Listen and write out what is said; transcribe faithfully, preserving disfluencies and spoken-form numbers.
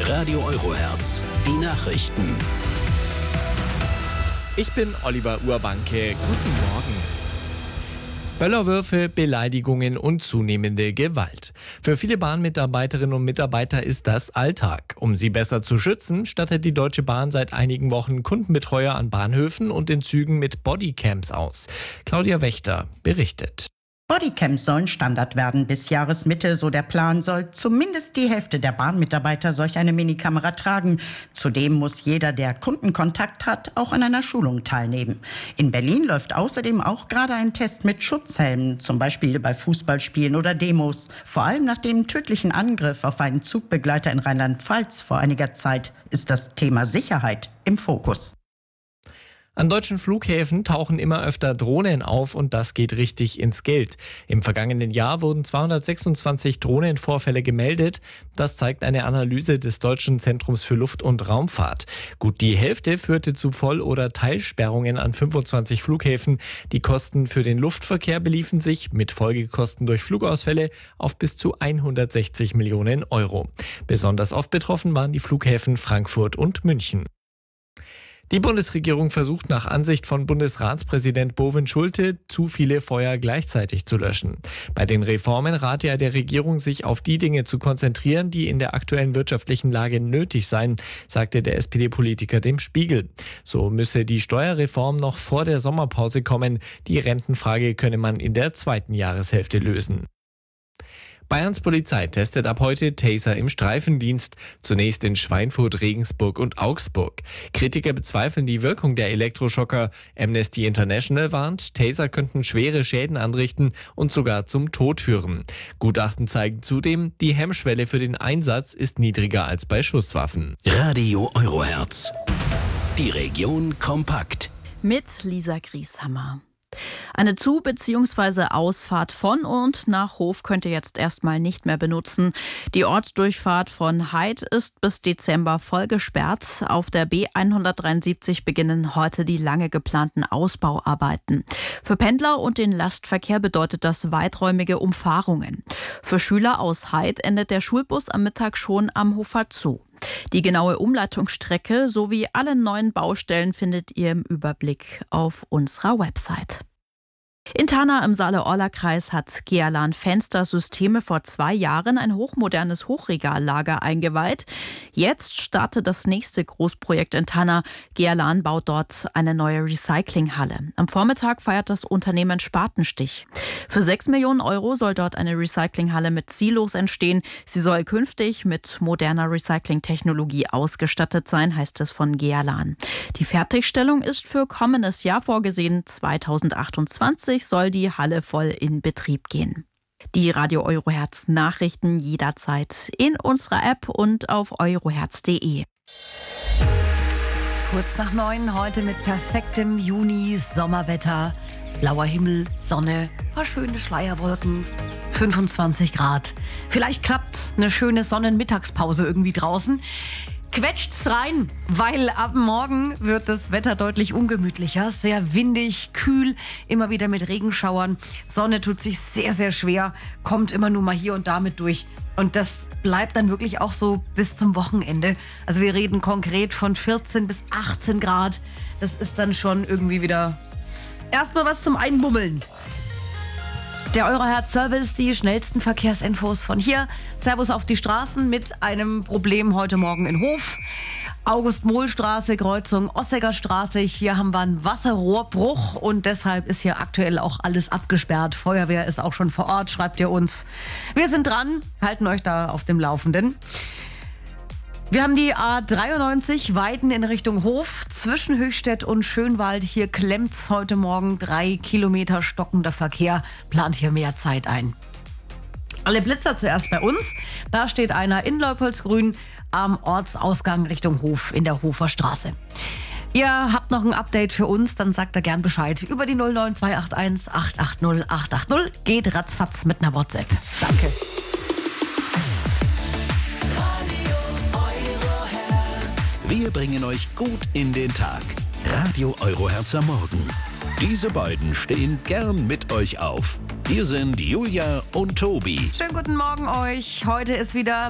Radio Eurohertz, die Nachrichten. Ich bin Oliver Urbanke. Guten Morgen. Böllerwürfe, Beleidigungen und zunehmende Gewalt. Für viele Bahnmitarbeiterinnen und Mitarbeiter ist das Alltag. Um sie besser zu schützen, stattet die Deutsche Bahn seit einigen Wochen Kundenbetreuer an Bahnhöfen und in Zügen mit Bodycams aus. Claudia Wächter berichtet. Bodycams sollen Standard werden bis Jahresmitte, so der Plan, soll zumindest die Hälfte der Bahnmitarbeiter solch eine Minikamera tragen. Zudem muss jeder, der Kundenkontakt hat, auch an einer Schulung teilnehmen. In Berlin läuft außerdem auch gerade ein Test mit Schutzhelmen, zum Beispiel bei Fußballspielen oder Demos. Vor allem nach dem tödlichen Angriff auf einen Zugbegleiter in Rheinland-Pfalz vor einiger Zeit ist das Thema Sicherheit im Fokus. An deutschen Flughäfen tauchen immer öfter Drohnen auf und das geht richtig ins Geld. Im vergangenen Jahr wurden zweihundertsechsundzwanzig Drohnenvorfälle gemeldet. Das zeigt eine Analyse des Deutschen Zentrums für Luft- und Raumfahrt. Gut die Hälfte führte zu Voll- oder Teilsperrungen an fünfundzwanzig Flughäfen. Die Kosten für den Luftverkehr beliefen sich mit Folgekosten durch Flugausfälle auf bis zu hundertsechzig Millionen Euro. Besonders oft betroffen waren die Flughäfen Frankfurt und München. Die Bundesregierung versucht nach Ansicht von Bundesratspräsident Bovin Schulte, zu viele Feuer gleichzeitig zu löschen. Bei den Reformen rate er der Regierung, sich auf die Dinge zu konzentrieren, die in der aktuellen wirtschaftlichen Lage nötig seien, sagte der S P D-Politiker dem Spiegel. So müsse die Steuerreform noch vor der Sommerpause kommen. Die Rentenfrage könne man in der zweiten Jahreshälfte lösen. Bayerns Polizei testet ab heute Taser im Streifendienst, zunächst in Schweinfurt, Regensburg und Augsburg. Kritiker bezweifeln die Wirkung der Elektroschocker. Amnesty International warnt, Taser könnten schwere Schäden anrichten und sogar zum Tod führen. Gutachten zeigen zudem, die Hemmschwelle für den Einsatz ist niedriger als bei Schusswaffen. Radio Eurohertz, die Region kompakt. Mit Lisa Grieshammer. Eine Zu- bzw. Ausfahrt von und nach Hof könnt ihr jetzt erstmal nicht mehr benutzen. Die Ortsdurchfahrt von Heid ist bis Dezember voll gesperrt. Auf der B hundertdreiundsiebzig beginnen heute die lange geplanten Ausbauarbeiten. Für Pendler und den Lastverkehr bedeutet das weiträumige Umfahrungen. Für Schüler aus Heid endet der Schulbus am Mittag schon am Hofer Zoo. Die genaue Umleitungsstrecke sowie alle neuen Baustellen findet ihr im Überblick auf unserer Website. In Tana im Saale-Orla-Kreis hat Gealan Fenster Systeme vor zwei Jahren ein hochmodernes Hochregallager eingeweiht. Jetzt startet das nächste Großprojekt in Tana. Gealan baut dort eine neue Recyclinghalle. Am Vormittag feiert das Unternehmen Spatenstich. Für sechs Millionen Euro soll dort eine Recyclinghalle mit Silos entstehen. Sie soll künftig mit moderner Recyclingtechnologie ausgestattet sein, heißt es von Gealan. Die Fertigstellung ist für kommendes Jahr vorgesehen. zweitausendachtundzwanzig soll die Halle voll in Betrieb gehen. Die Radio Eurohertz Nachrichten jederzeit in unserer App und auf eurohertz punkt de. Kurz nach neun, heute mit perfektem Juni-Sommerwetter. Blauer Himmel, Sonne, paar schöne Schleierwolken, fünfundzwanzig Grad. Vielleicht klappt eine schöne Sonnenmittagspause irgendwie draußen. Quetscht's rein, weil ab morgen wird das Wetter deutlich ungemütlicher. Sehr windig, kühl, immer wieder mit Regenschauern. Sonne tut sich sehr, sehr schwer, kommt immer nur mal hier und da mit durch. Und das bleibt dann wirklich auch so bis zum Wochenende. Also wir reden konkret von vierzehn bis achtzehn Grad. Das ist dann schon irgendwie wieder erstmal was zum Einmummeln. Der Eurohertz-Service, die schnellsten Verkehrsinfos von hier. Servus auf die Straßen mit einem Problem heute Morgen in Hof. August-Mohl-Straße, Kreuzung Ossegger Straße. Hier haben wir einen Wasserrohrbruch und deshalb ist hier aktuell auch alles abgesperrt. Feuerwehr ist auch schon vor Ort, schreibt ihr uns. Wir sind dran, halten euch da auf dem Laufenden. Wir haben die A dreiundneunzig Weiden in Richtung Hof zwischen Höchstädt und Schönwald. Hier klemmt's heute Morgen. Drei Kilometer stockender Verkehr. Plant hier mehr Zeit ein. Alle Blitzer zuerst bei uns. Da steht einer in Leupoldsgrün am Ortsausgang Richtung Hof in der Hofer Straße. Ihr habt noch ein Update für uns, dann sagt er gern Bescheid. Über die null neun zwei acht eins acht acht null acht acht null. Geht ratzfatz mit einer WhatsApp. Danke. Wir bringen euch gut in den Tag. Radio Eurohertz am Morgen. Diese beiden stehen gern mit euch auf. Hier sind Julia und Tobi. Schönen guten Morgen euch. Heute ist wieder